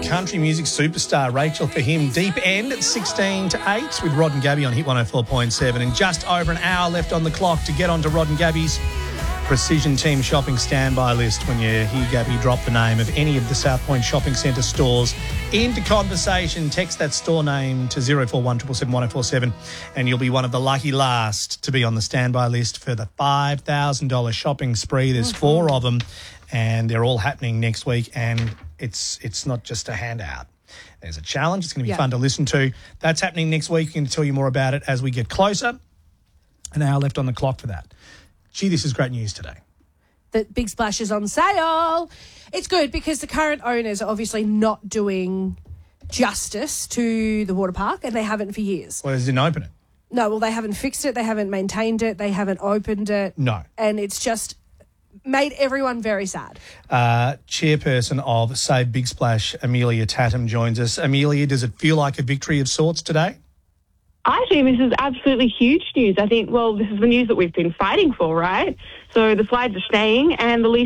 country music superstar Rachel Fahim. Deep End at 16 to 8 with Rod and Gabby on Hit 104.7. And just over an hour left on the clock to get onto Rod and Gabby's Precision Team Shopping standby list. When you hear Gabby drop the name of any of the South Point Shopping Centre stores into conversation, text that store name to 0417 777 1047 and you'll be one of the lucky last to be on the standby list for the $5,000 shopping spree. There's 4 of them and they're all happening next week, and it's not just a handout. There's a challenge. It's going to be fun to listen to. That's happening next week. I'm going to tell you more about it as we get closer. An hour left on the clock for that. Gee, this is great news today. The Big Splash is on sale. It's good because the current owners are obviously not doing justice to the water park, and they haven't for years. Well, they didn't open it. No, well, they haven't fixed it. They haven't maintained it. They haven't opened it. No. And it's just made everyone very sad. Chairperson of Save Big Splash, Amelia Tatham, joins us. Amelia, does it feel like a victory of sorts today? I think this is absolutely huge news. I think, well, this is the news that we've been fighting for, right? So the slides are staying and the lease